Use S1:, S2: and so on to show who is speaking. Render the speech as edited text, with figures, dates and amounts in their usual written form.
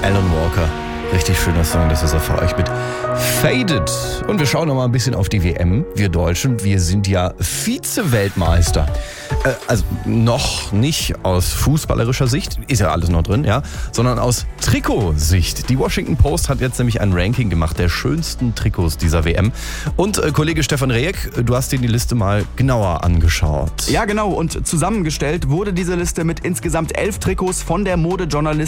S1: Alan Walker. Richtig schöner Song, das ist er für euch mit Faded. Und wir schauen noch mal ein bisschen auf die WM. Wir Deutschen, wir sind ja Vize-Weltmeister. Also noch nicht aus fußballerischer Sicht, ist ja alles noch drin, ja, sondern aus Trikotsicht. Die Washington Post hat jetzt nämlich ein Ranking gemacht der schönsten Trikots dieser WM. Und Kollege Stefan Rejek, du hast dir die Liste mal genauer angeschaut.
S2: Ja, genau. Und zusammengestellt wurde diese Liste mit insgesamt 11 Trikots von der Modejournalistin